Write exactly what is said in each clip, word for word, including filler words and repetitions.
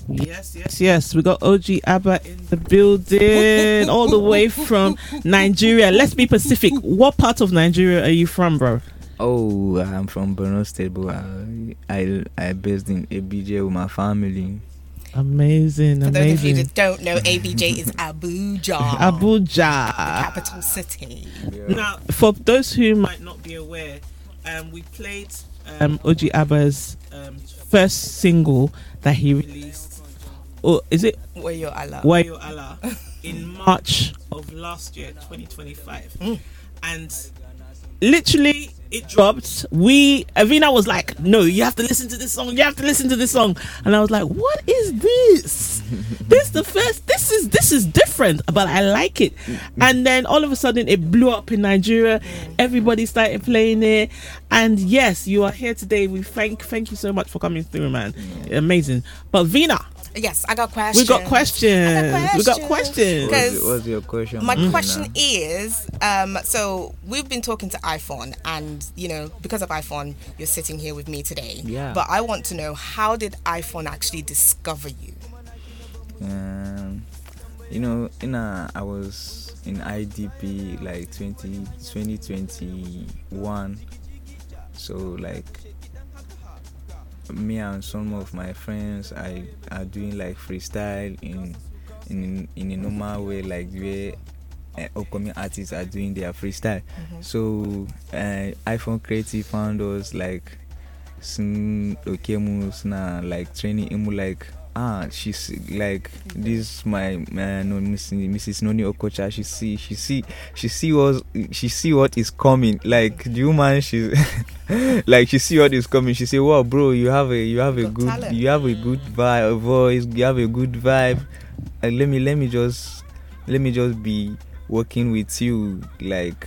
Yes, yes, yes. We got O G Abba in the building, all the way from Nigeria. Let's be specific. What part of Nigeria are you from, bro? Oh, I'm from Borno State, but I I I based in A B J with my family. Amazing, For amazing. those of you that don't know, A B J is Abuja. Abuja, the capital city. Yeah. Now, for those who might not be aware, um, we played um, O G Abba's um, first single that he released. Or is it Wayo Allah. Wayo Allah in March of last year, twenty twenty-five, Mm. and literally it dropped. We Avina was like, "No, you have to listen to this song. You have to listen to this song." And I was like, "What is this? This is the first. This is this is different, but I like it." And then all of a sudden, it blew up in Nigeria. Everybody started playing it, and yes, you are here today. We thank thank you so much for coming through, man. Amazing. But Vina, Yes, I got questions. we got questions. I got We got questions. questions. Because What's, what's your question? My Martina? question is, um, so we've been talking to iPhone, and you know, because of iPhone, you're sitting here with me today. Yeah. But I want to know, how did iPhone actually discover you? Um, you know, in a, I was in I D P like twenty, twenty twenty-one. So like me and some of my friends I are doing like freestyle in in in a normal way, like where uh, upcoming artists are doing their freestyle. Mm-hmm. So uh, iPhone Creative found us like some okemos na like training emu like ah she's like this my uh, no Missus Noni Okocha, she see she see she see what she see what is coming, like the woman she's like she see what is coming. She say, wow bro, you have a you have You a got good talent. you have a good vibe voice, you have a good vibe, and let me let me just let me just be working with you, like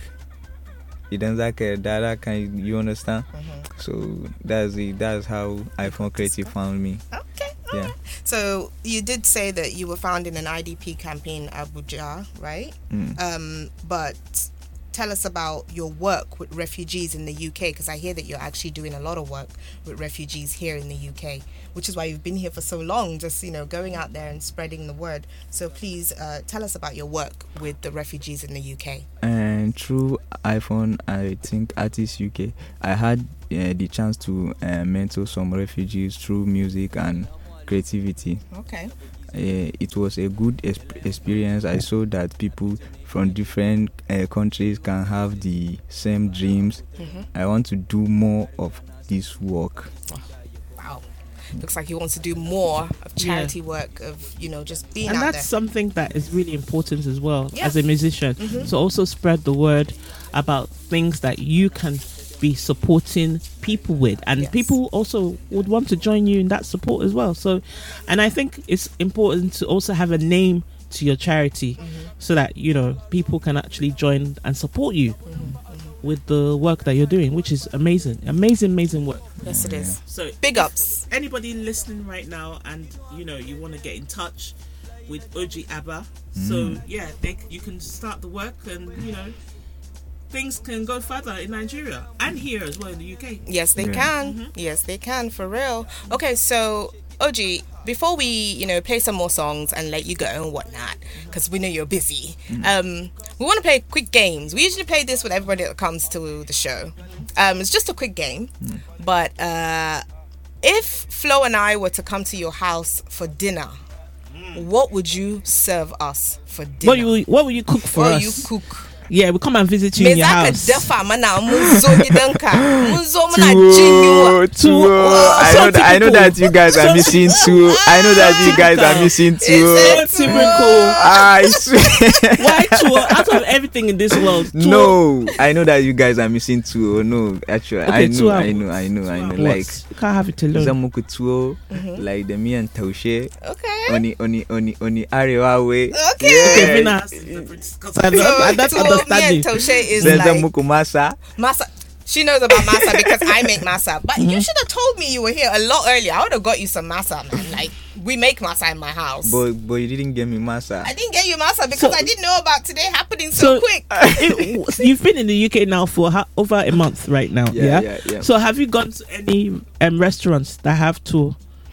it doesn't like that, that kind, you understand? Mm-hmm. So that's it. That's how iPhone Creative found me. Okay. Yeah. alright. So you did say that you were found in an I D P campaign, Abuja, right? Mm. Um, but tell us about your work with refugees in the U K, because I hear that you're actually doing a lot of work with refugees here in the U K, which is why you've been here for so long, just, you know, going out there and spreading the word. So please uh, tell us about your work with the refugees in the U K. And through iPhone, I think Artist U K, I had uh, the chance to uh, mentor some refugees through music and creativity. Okay. Uh, it was a good exp- experience. I saw that people from different uh, countries can have the same dreams. Mm-hmm. I want to do more of this work. Wow. Looks like he wants to do more of charity work, of, you know, just being And out that's there. something that is really important as well Yeah. as a musician. Mhm. So also spread the word about things that you can be supporting people with, and Yes. people also would want to join you in that support as well. So, and I think it's important to also have a name to your charity, Mm-hmm. so that, you know, people can actually join and support you with the work that you're doing, which is amazing, amazing, amazing work. Yes, it is. So Big ups. anybody listening right now, and you know, you want to get in touch with O G Abba, so yeah, they, you can start the work, and you know, things can go further in Nigeria and here as well in the U K. Yes, they Yeah. can. Yes, they can, for real. Okay, so O G, before we, you know, play some more songs and let you go and whatnot, because we know you're busy, um, we want to play quick games. We usually play this with everybody that comes to the show. Um, it's just a quick game, but uh, if Flo and I were to come to your house for dinner, what would you serve us for dinner? What will you, what will you cook for What us? will you cook? Yeah, we come and visit you in your Mezaka house. dafa mana muzo gidanka. Muzo muna Tuwo, jinyu. tuwo. I so know that, I know typical. that you guys are missing tuwo. I know that you guys are missing tuwo. So typical. I swear. Why tuwo? Out of everything in this world, tuwo. No, I know that you guys are missing tuwo. No, actually, I Okay, know, tuwo. I know, I know, I know. What? Like You can't have it alone. zamuku tuwo, like the me and taushe, Okay. oni oni oni oni arewa way. Okay. Okay, Vina has to interpret, 'cause I don't, I don't So, tuwo, me understand and you. Toshe is Then like zamuku masa. masa. She knows about masa because I make masa. But you should have told me you were here a lot earlier. I would have got you some masa, man. Like, we make masa in my house. But but you didn't get me masa. I didn't get you masa because So- I didn't know about today happening so, So- quick. It, you've been in the U K now for ha- over a month right now. Yeah, Yeah, yeah, yeah. So have you gone to any um, restaurants that have tour?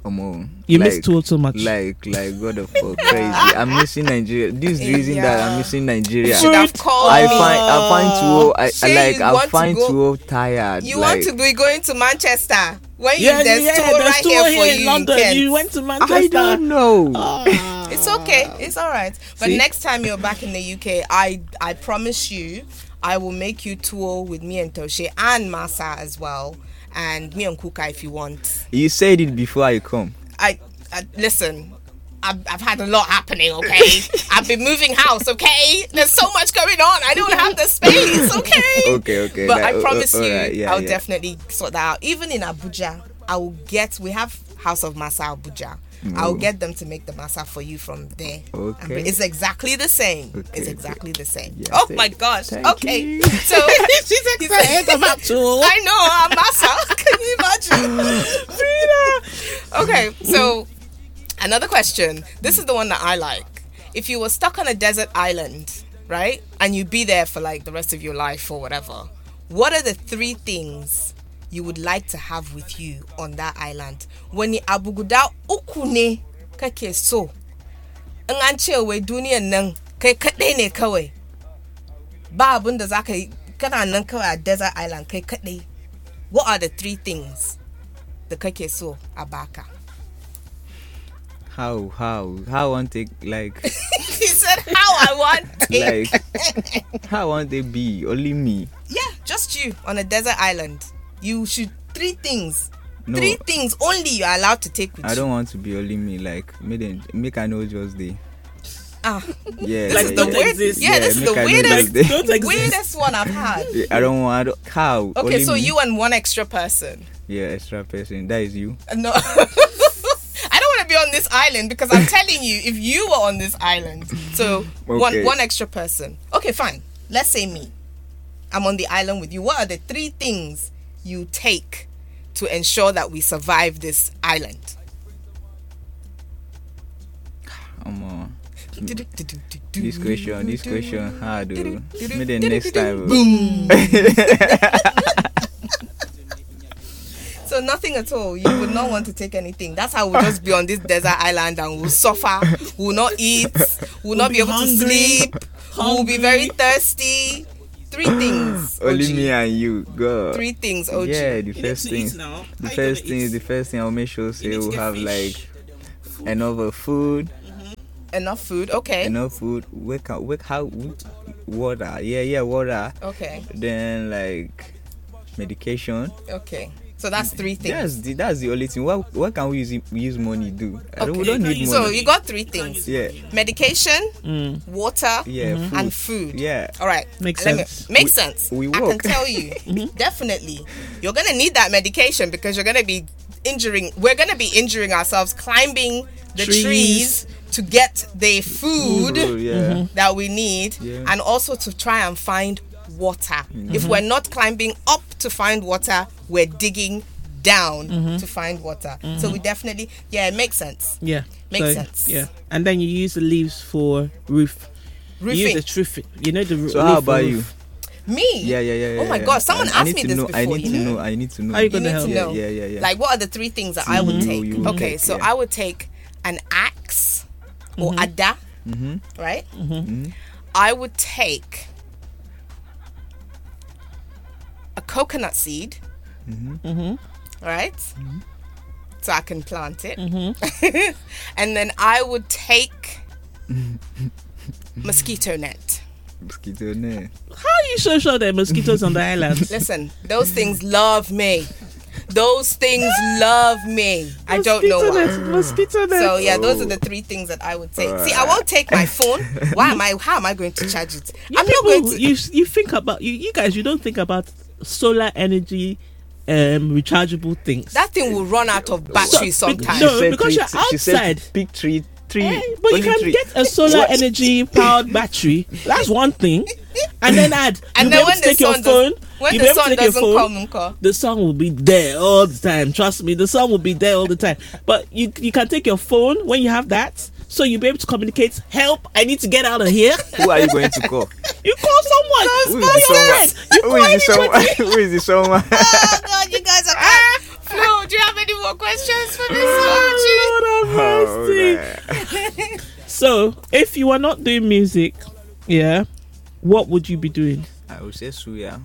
Omo, You like, miss Tool so much. Like, like, God of fuck, crazy. I'm missing Nigeria. This is the reason that I'm missing Nigeria. You should have called I me. find, I find Tuo, I, Shay, I like, you I want to find go- Tuo tired. You like, want to be going to Manchester when yeah, you, there's yeah, tour there's right tour here for here in you. London. Kent. You went to Manchester. I don't know. Ah. It's okay. It's all right. But See? next time you're back in the U K, I I promise you, I will make you tour with me and Toshe and Masa as well, and me and Kuka if you want. You said it before I come. I, I listen. I've, I've had a lot happening. Okay, I've been moving house. Okay, there's so much going on. I don't have the space. Okay. Okay, okay. But like, I oh, promise oh, you, alright, yeah, I'll yeah. definitely sort that out. Even in Abuja, I will get. We have House of Masa Abuja. I'll Oh. get them to make the masa for you from there. Okay. And it's exactly the same. Okay, it's okay. exactly the same. Yeah, oh thank- my gosh. thank Okay. you. So She's excited about Tool. I know I'm masa. Can you imagine? Frida. Okay. So another question. This is the one that I like. If you were stuck on a desert island, right, and you'd be there for like the rest of your life or whatever, what are the three things you would like to have with you on that island? When you abuguda ukune kake so, in an ce wai duniyan nan kai kadai ne kawai, ba abin da zaka yi, kana nan kawai a desert island kai kadai. What are the three things da kake so a baka? How, how, how I want it, like, He said how I want it. like, how I want it be? Only me. Yeah, just you on a desert island. You should three things. No. Three things only you are allowed to take with I you. don't want to be only me. Like, make them, make I know just the. Ah, Yeah, this yeah, is the don't yeah. weird. exist. Yeah, this is make the I know weirdest, just the- Don't exist. weirdest one I've had. I don't want. I don't, how? Okay, Only so me? you and one extra person. Yeah, extra person. That is you. Uh, No, I don't want to be on this island because I'm telling you, if you were on this island, so one Okay. one extra person. Okay, fine. Let's say me. I'm on the island with you. What are the three things you take to ensure that we survive this island? Um, uh, this question, this question hard. Though. Maybe the next time. So nothing at all. You would not want to take anything. That's how we'll just be on this desert island and we'll suffer. We'll not eat. We'll not be be able hungry. to sleep. We'll be Hungry. very thirsty. Three things. Only O G. me and you. God. Three things. O G. Yeah, the You first need to eat thing. now. The How you first gonna thing eat? is the first thing I'll make sure You say need to we'll get have fish. like enough food, Enough food. Okay. enough food. Wake up, wake how water. Yeah, yeah, water. Okay. Then like medication. Okay. So that's three things. That's the that's the only thing. What what can we use we use money do? I don't, we Okay. don't need So money. you got three things: yeah, medication, Mm, water, yeah, food. and food. Yeah. All right. Makes Let me- sense. makes We- sense. we I can work. tell you, definitely, you're gonna need that medication because you're gonna be injuring. We're gonna be injuring ourselves climbing the trees, Trees. to get the food Oh, yeah. that we need, Yeah. and also to try and find water. If we're not climbing up to find water, we're digging down to find water. So we definitely, yeah, it makes sense. yeah. Makes So, sense. Yeah. And then you use the leaves for roof. You use Roofing. the tree. You know the So leaf how for about roof. Me? Yeah, yeah, yeah. Oh yeah, my yeah. God, someone I, I asked need me to this know. I before, need you to know? know. I need to know. How you You gonna need help? to Yeah, know. yeah, yeah, yeah. Like, what are the three things that I would You- take? you would Okay, take, so yeah. I would take an axe or ada, Mhm. right? Mhm. I would take a coconut seed, Mhm. Mm-hmm. right? So I can plant it. Mm-hmm. And then I would take mosquito net. Mosquito net. How are you so sure there are mosquitoes on the island? Listen, those things love me. Those things love me. I don't know Mosquito why. net, Mosquito net. So yeah, those are Oh. the three things that I would take. Alright. See, I won't take my phone. Why am I? How am I going to charge it? You I'm not people, going to. You you think about you you guys. You don't think about solar energy, um, rechargeable things. That thing will run out of battery So- sometime. No, She said because three- you're She said outside. pick three, three. Eh, but you only can three. get a solar What? energy powered battery. That's one thing. And then add. And you'll then be able when to the take your sun phone. does, when you'll the be able to sun take your doesn't phone, come, uncle, the sun will be there all the time. Trust me, the sun will be there all the time. But you you can take your phone when you have that, so you'll be able to communicate. Help! I need to get out of here. Who are you going to call? You call someone. Who Call is your the friend. You someone? call Who is the anybody. someone? Who is the someone? oh God, you guys are bad. Flo, do you have any any more questions for this Oh, Lord have Oh, mercy. So, if you are not doing music, yeah, what would you be doing? I would say Suya.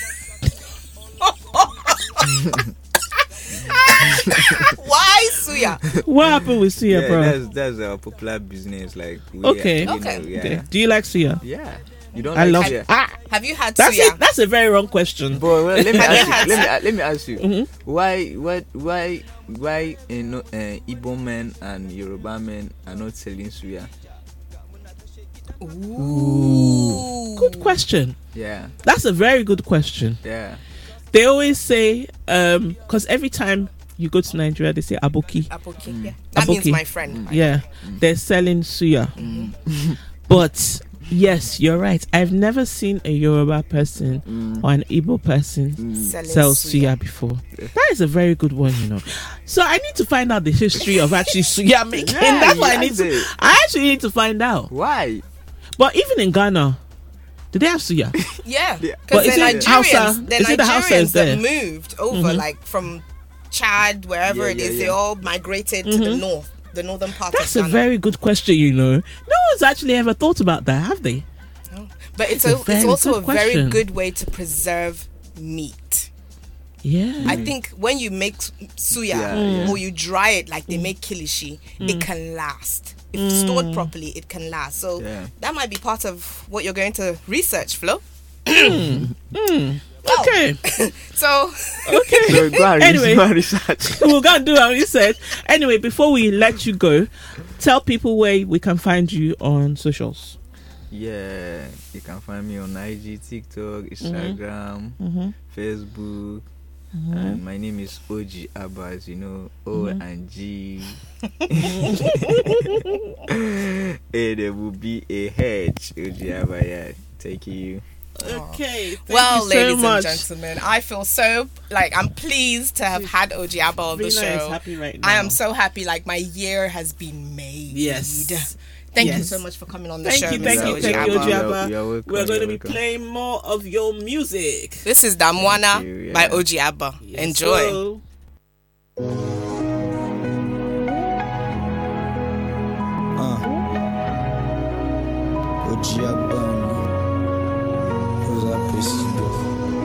Why Suya? What happened with Suya, Yeah, bro? that's that's our popular business. Like, we Okay. are, you Okay. know, yeah. Okay. Do you like Suya? Yeah. You don't I like love Suya? Ah, Have you had that's Suya? it. That's a very wrong question. But well, let me ask you. Let me uh, let me ask you. Mhm. Why why why why you know, uh, Igbo men and Yoruba men are not selling Suya? Ooh. Good question. Yeah. That's a very good question. Yeah. They always say, um, because every time you go to Nigeria, they say aboki. Aboki, yeah. That means Aboki. my friend. Yeah, they're selling suya. But yes, you're right. I've never seen a Yoruba person or an Igbo person Selling sell suya. suya before. That is a very good one, you know. So I need to find out the history of actually suya making. Yeah, That's what I you need have to. it. I actually need to find out. Why? But even in Ghana, do they have suya? Yeah, Yeah. But because is they're it Nigerians. Hausa? They're Is it the Nigerians Hausas there? that moved over, like from Chad, wherever Yeah, it yeah, is. They yeah. all migrated to the north, the northern part That's of a Ghana. very good question, you know. No one's actually ever thought about that, have they? But it's That's a a, it's very also good a very question. good way to preserve meat. Yeah. I think when you make suya Yeah, yeah. or you dry it like they make kilishi, it can last. If stored properly, it can last. So Yeah. that might be part of what you're going to research, Flo. Okay. So Okay. So go and Anyway. go and research. We're gonna do our research. Anyway, before we let you go, tell people where we can find you on socials. Yeah, you can find me on I G, TikTok, Instagram, Facebook. And my name is O G Abbas, you know, O and G. A W B A H. O G Abbas, yeah. Thank you. Okay. Thank well, you so ladies much. and gentlemen, I feel so like I'm pleased to have had Oji Abba on the Rina is show. happy right now. I am so happy, like my year has been made. Yes. Thank you Yes. so much for coming on the Thank show, you, thank Mister you, Oji thank you, Abba. Oji Abba. You're welcome, We're going to you're be welcome. playing more of your music. This is Damwana Thank you, by yeah. Oji Abba. Yes, Enjoy. so- Uh, O G Abba.